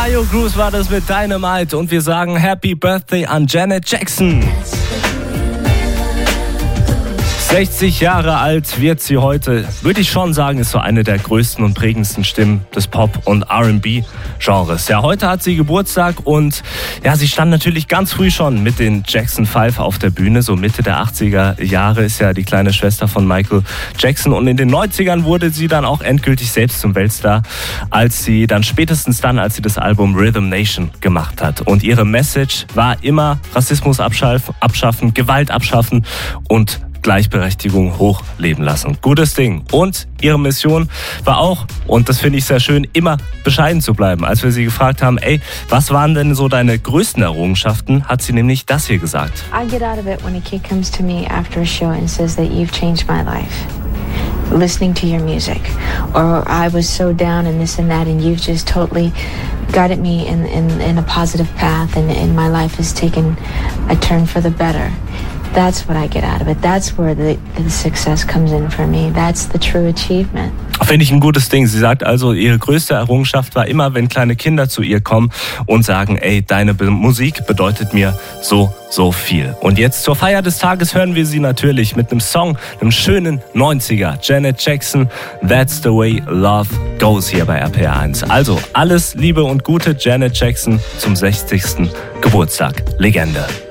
Taio Cruz war das mit Dynamite und wir sagen Happy Birthday an Janet Jackson. 60 Jahre alt wird sie heute, würde ich schon sagen, ist so eine der größten und prägendsten Stimmen des Pop- und R&B-Genres. Ja, heute hat sie Geburtstag und ja, sie stand natürlich ganz früh schon mit den Jackson 5 auf der Bühne. So Mitte der 80er Jahre ist ja die kleine Schwester von Michael Jackson und in den 90ern wurde sie dann auch endgültig selbst zum Weltstar, als sie das Album Rhythm Nation gemacht hat. Und ihre Message war immer Rassismus abschaffen, Gewalt abschaffen und Gleichberechtigung hochleben lassen. Gutes Ding. Und ihre Mission war auch, und das finde ich sehr schön, immer bescheiden zu bleiben. Als wir sie gefragt haben, was waren denn so deine größten Errungenschaften, hat sie nämlich das hier gesagt. I get out of it when a kid comes to me after a show and says that you've changed my life. Listening to your music, or I was so down and this and that, and you've just totally guided me in a positive path, and my life has taken a turn for the better. That's what I get out of it. That's where the success comes in for me. That's the true achievement. Finde ich ein gutes Ding. Sie sagt also, ihre größte Errungenschaft war immer, wenn kleine Kinder zu ihr kommen und sagen, deine Musik bedeutet mir so viel. Und jetzt zur Feier des Tages hören wir sie natürlich mit einem Song, einem schönen 90er. Janet Jackson, That's the Way Love Goes hier bei RPR 1. Also alles Liebe und Gute, Janet Jackson zum 60. Geburtstag. Legende.